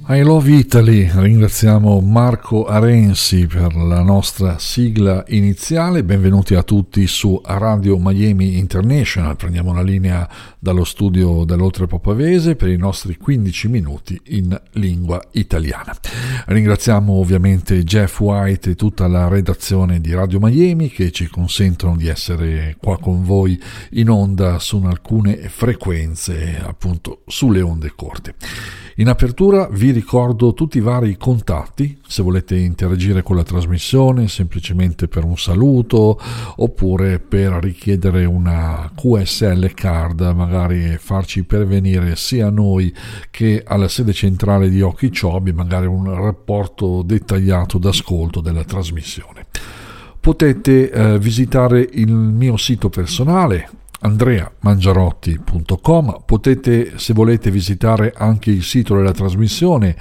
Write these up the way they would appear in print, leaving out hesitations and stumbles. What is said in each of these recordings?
I Love Italy, ringraziamo Marco Arensi per la nostra sigla iniziale. Benvenuti a tutti su Radio Miami International. Prendiamo la linea dallo studio dell'Oltre Pavese per i nostri 15 minuti in lingua italiana. Ringraziamo ovviamente Jeff White e tutta la redazione di Radio Miami che ci consentono di essere qua con voi in onda su alcune frequenze, appunto sulle onde corte. In apertura vi ricordo tutti i vari contatti, se volete interagire con la trasmissione semplicemente per un saluto oppure per richiedere una QSL card, magari farci pervenire sia a noi che alla sede centrale di Occhi Ciobi magari un rapporto dettagliato d'ascolto della trasmissione. Potete visitare il mio sito personale andreamangiarotti.com. Potete, se volete, visitare anche il sito della trasmissione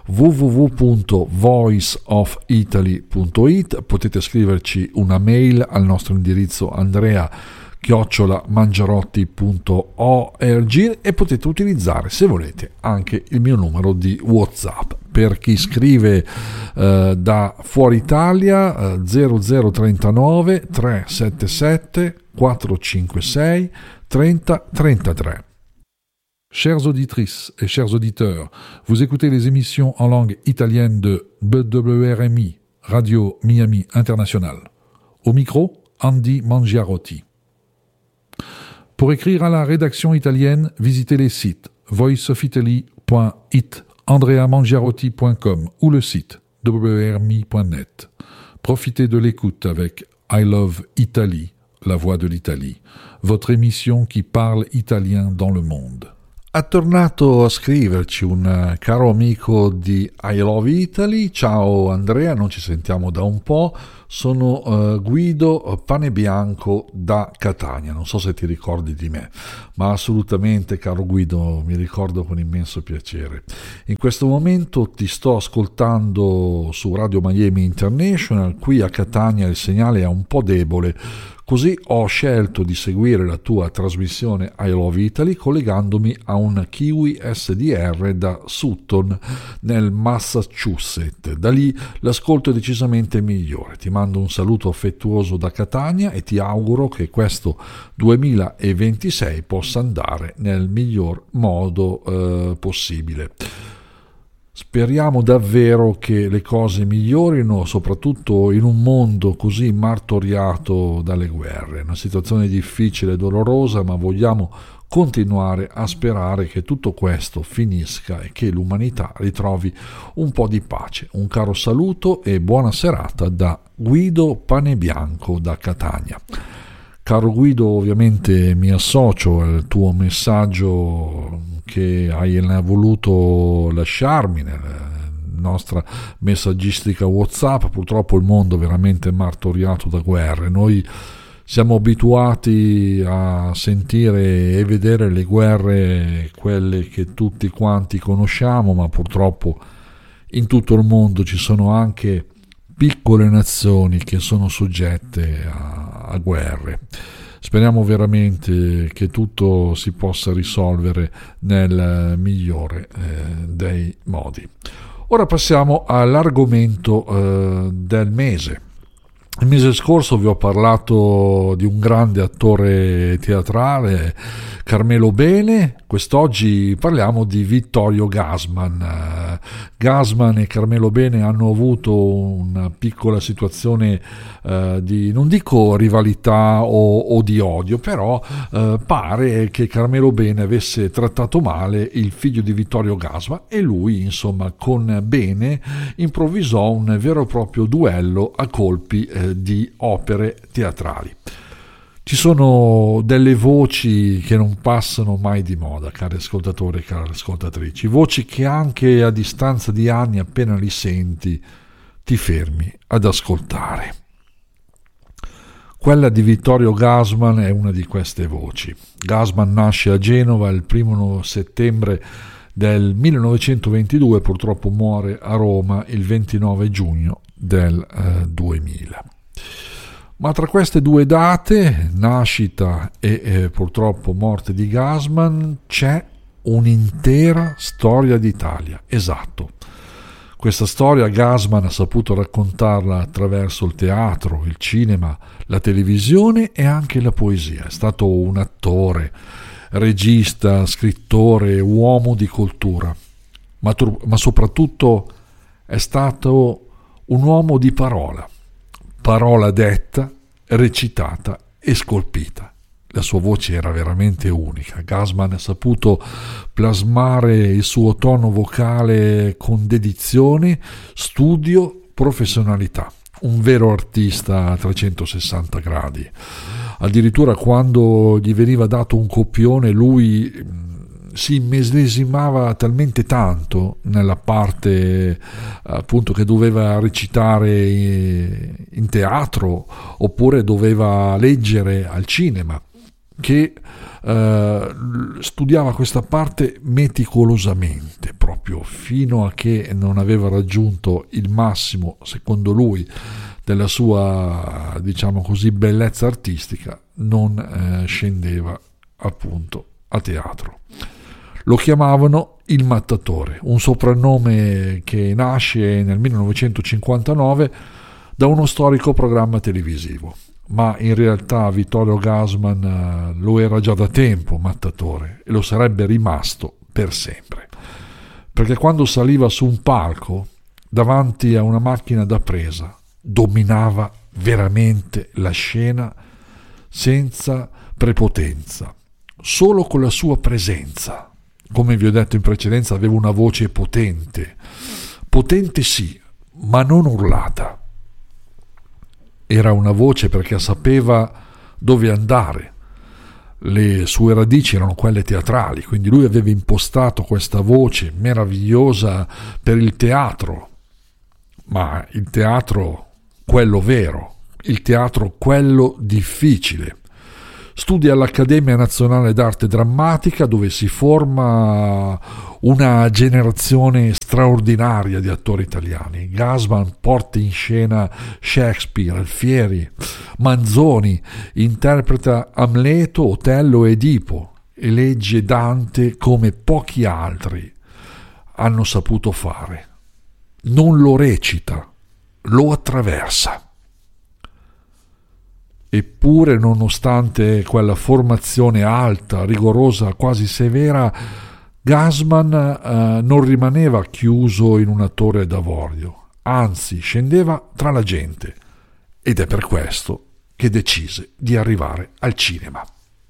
www.voiceofitaly.it. potete scriverci una mail al nostro indirizzo andrea@mangiarotti.org e potete utilizzare, se volete, anche il mio numero di WhatsApp. Per chi scrive da fuori Italia 0039 377 456 30 33. Chères auditrices et chers auditeurs, vous écoutez les émissions en langue italienne de BWRMI, Radio Miami International. Au micro, Andy Mangiarotti. Pour écrire à la rédaction italienne, visitez les sites voiceofitaly.it, andreamangiarotti.com ou le site wrmi.net. Profitez de l'écoute avec I Love Italy, la voix de l'Italie, votre émission qui parle italien dans le monde. Ha tornato a scriverci un caro amico di I Love Italy. Ciao Andrea, non ci sentiamo da un po'. Sono Guido Panebianco da Catania. Non so se ti ricordi di me, ma assolutamente, caro Guido, mi ricordo con immenso piacere. In questo momento ti sto ascoltando su Radio Miami International. Qui a Catania il segnale è un po' debole, così ho scelto di seguire la tua trasmissione I Love Italy collegandomi a un Kiwi SDR da Sutton nel Massachusetts. Da lì l'ascolto è decisamente migliore. Ti mando un saluto affettuoso da Catania e ti auguro che questo 2026 possa andare nel miglior modo possibile. Speriamo davvero che le cose migliorino, soprattutto in un mondo così martoriato dalle guerre. Una situazione difficile e dolorosa, ma vogliamo continuare a sperare che tutto questo finisca e che l'umanità ritrovi un po' di pace. Un caro saluto e buona serata da Guido Panebianco da Catania. Caro Guido, ovviamente mi associo al tuo messaggio che hai voluto lasciarmi nella nostra messaggistica WhatsApp. Purtroppo il mondo è veramente martoriato da guerre. Noi siamo abituati a sentire e vedere le guerre, quelle che tutti quanti conosciamo, ma purtroppo in tutto il mondo ci sono anche piccole nazioni che sono soggette a guerre. Speriamo veramente che tutto si possa risolvere nel migliore dei modi. Ora passiamo all'argomento del mese. Il mese scorso vi ho parlato di un grande attore teatrale, Carmelo Bene. Quest'oggi parliamo di Vittorio Gassman. Gassman e Carmelo Bene hanno avuto una piccola situazione di, non dico rivalità o di odio, però pare che Carmelo Bene avesse trattato male il figlio di Vittorio Gassman e lui, insomma, con Bene improvvisò un vero e proprio duello a colpi di opere teatrali. Ci sono delle voci che non passano mai di moda, cari ascoltatori e cari ascoltatrici, voci che anche a distanza di anni, appena li senti, ti fermi ad ascoltare. Quella di Vittorio Gassman è una di queste voci. Gassman nasce a Genova il 1 settembre del 1922, purtroppo muore a Roma il 29 giugno del 2000. Ma tra queste due date, nascita e purtroppo morte di Gassman, c'è un'intera storia d'Italia, esatto. Questa storia Gassman ha saputo raccontarla attraverso il teatro, il cinema, la televisione e anche la poesia. È stato un attore, regista, scrittore, uomo di cultura, ma soprattutto è stato un uomo di parola detta, recitata e scolpita. La sua voce era veramente unica. Gassman ha saputo plasmare il suo tono vocale con dedizione, studio, professionalità. Un vero artista a 360 gradi. Addirittura quando gli veniva dato un copione, lui si immedesimava talmente tanto nella parte appunto che doveva recitare in teatro oppure doveva leggere al cinema, che studiava questa parte meticolosamente, proprio fino a che non aveva raggiunto il massimo, secondo lui, della sua, diciamo così, bellezza artistica, non scendeva appunto a teatro. Lo chiamavano il Mattatore, un soprannome che nasce nel 1959 da uno storico programma televisivo, ma in realtà Vittorio Gassman lo era già da tempo Mattatore e lo sarebbe rimasto per sempre, perché quando saliva su un palco davanti a una macchina da presa dominava veramente la scena senza prepotenza, solo con la sua presenza. Come vi ho detto in precedenza, aveva una voce potente sì, ma non urlata. Era una voce perché sapeva dove andare. Le sue radici erano quelle teatrali, quindi lui aveva impostato questa voce meravigliosa per il teatro, ma il teatro quello vero, il teatro quello difficile. Studia all'Accademia Nazionale d'Arte Drammatica, dove si forma una generazione straordinaria di attori italiani. Gassman porta in scena Shakespeare, Alfieri, Manzoni, interpreta Amleto, Otello e Edipo e legge Dante come pochi altri hanno saputo fare. Non lo recita, lo attraversa. Eppure, nonostante quella formazione alta, rigorosa, quasi severa, Gassman non rimaneva chiuso in un attore d'avorio, anzi scendeva tra la gente, ed è per questo che decise di arrivare al cinema.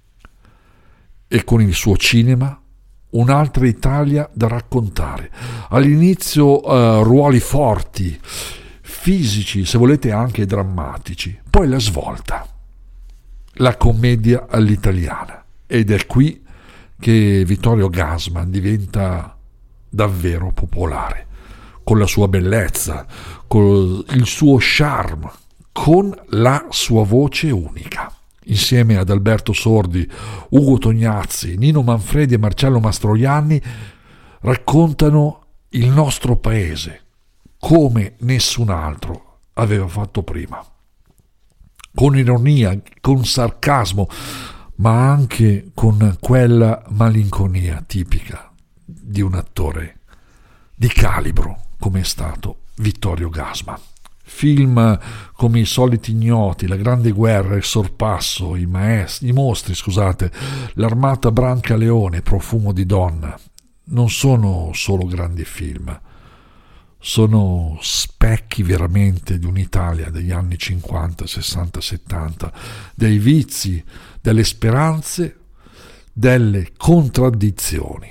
E con il suo cinema un'altra Italia da raccontare. All'inizio ruoli forti, fisici, se volete anche drammatici, poi la svolta. La commedia all'italiana, ed è qui che Vittorio Gassman diventa davvero popolare, con la sua bellezza, con il suo charme, con la sua voce unica. Insieme ad Alberto Sordi, Ugo Tognazzi, Nino Manfredi e Marcello Mastroianni raccontano il nostro paese come nessun altro aveva fatto prima. Con ironia, con sarcasmo, ma anche con quella malinconia tipica di un attore di calibro come è stato Vittorio Gassman. Film come I soliti ignoti, La grande guerra, Il sorpasso, I mostri, L'Armata Brancaleone, Profumo di donna, non sono solo grandi film. Sono specchi veramente di un'Italia degli anni 50, 60, 70, dei vizi, delle speranze, delle contraddizioni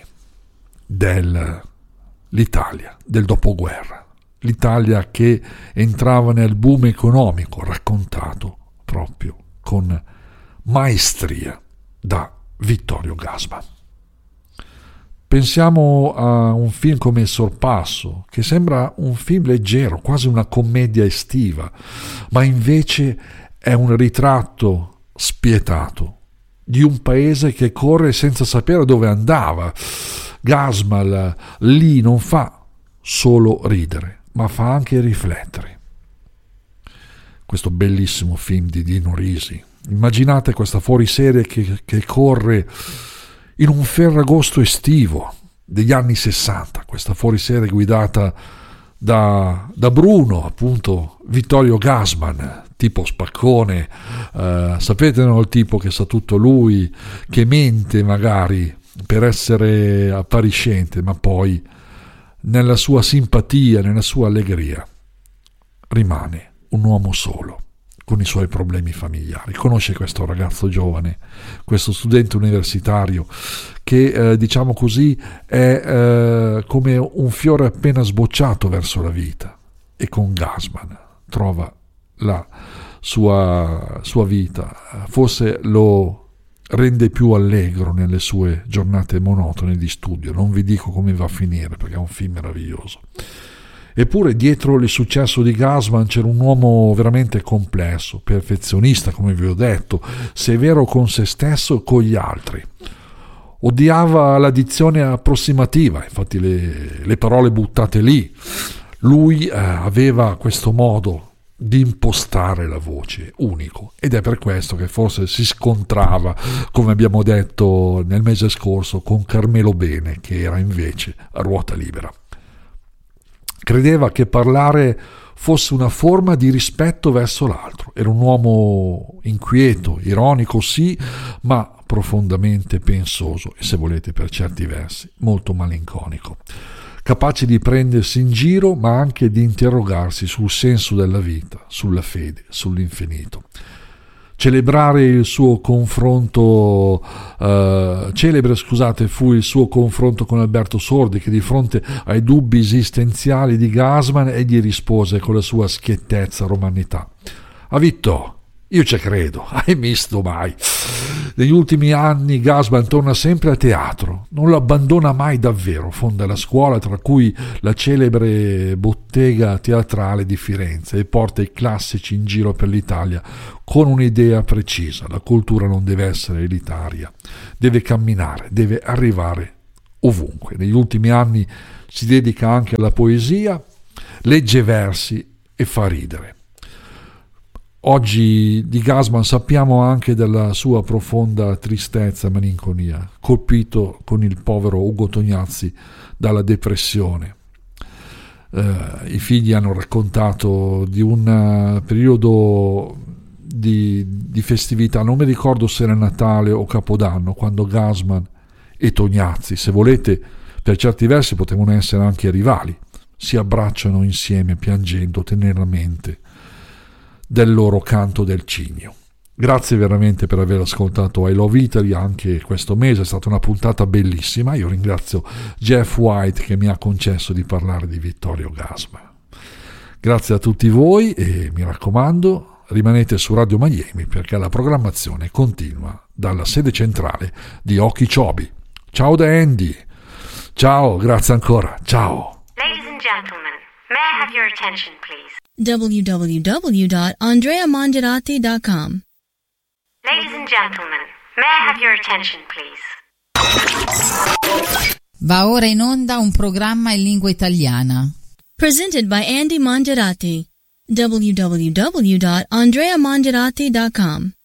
dell'Italia del dopoguerra. L'Italia che entrava nel boom economico, raccontato proprio con maestria da Vittorio Gassman. Pensiamo a un film come Il sorpasso, che sembra un film leggero, quasi una commedia estiva, ma invece è un ritratto spietato di un paese che corre senza sapere dove andava. Gassman lì non fa solo ridere, ma fa anche riflettere. Questo bellissimo film di Dino Risi. Immaginate questa fuoriserie che corre in un ferragosto estivo degli anni 60, questa fuoriserie guidata da Bruno, appunto Vittorio Gassman, tipo spaccone, sapete, no, il tipo che sa tutto lui, che mente magari per essere appariscente, ma poi nella sua simpatia, nella sua allegria rimane un uomo solo, con i suoi problemi familiari. Conosce questo ragazzo giovane, questo studente universitario che diciamo così è come un fiore appena sbocciato verso la vita, e con Gassman trova la sua vita, forse lo rende più allegro nelle sue giornate monotone di studio. Non vi dico come va a finire perché è un film meraviglioso. Eppure dietro il successo di Gassman c'era un uomo veramente complesso, perfezionista, come vi ho detto, severo con se stesso e con gli altri. Odiava la dizione approssimativa, infatti le parole buttate lì. Lui aveva questo modo di impostare la voce unico, ed è per questo che forse si scontrava, come abbiamo detto nel mese scorso, con Carmelo Bene, che era invece a ruota libera. Credeva che parlare fosse una forma di rispetto verso l'altro. Era un uomo inquieto, ironico sì, ma profondamente pensoso e, se volete, per certi versi molto malinconico, capace di prendersi in giro ma anche di interrogarsi sul senso della vita, sulla fede, sull'infinito. Celebre fu il suo confronto con Alberto Sordi, che di fronte ai dubbi esistenziali di Gassman egli rispose con la sua schiettezza romanità: "A Vitto, io ci credo, hai visto mai?" Negli ultimi anni Gassman torna sempre a teatro, non lo abbandona mai davvero, fonda la scuola, tra cui la celebre bottega teatrale di Firenze, e porta i classici in giro per l'Italia con un'idea precisa: la cultura non deve essere elitaria, deve camminare, deve arrivare ovunque. Negli ultimi anni si dedica anche alla poesia, legge versi e fa ridere. Oggi di Gassman sappiamo anche della sua profonda tristezza e malinconia, colpito con il povero Ugo Tognazzi dalla depressione. I figli hanno raccontato di un periodo di festività, non mi ricordo se era Natale o Capodanno, quando Gassman e Tognazzi, se volete, per certi versi potevano essere anche rivali, si abbracciano insieme piangendo teneramente del loro canto del cigno. Grazie veramente per aver ascoltato I Love Italy anche questo mese, è stata una puntata bellissima. Io ringrazio Jeff White che mi ha concesso di parlare di Vittorio Gassman. Grazie a tutti voi e mi raccomando, rimanete su Radio Miami perché la programmazione continua dalla sede centrale di Okeechobee. Ciao da Andy. Ciao, grazie ancora. Ciao. Ladies and gentlemen, may I have your attention, please? www.andreamangerati.com. Ladies and gentlemen, may I have your attention, please? Va ora in onda un programma in lingua italiana. Presented by Andy Mangerati. www.andreamangerati.com.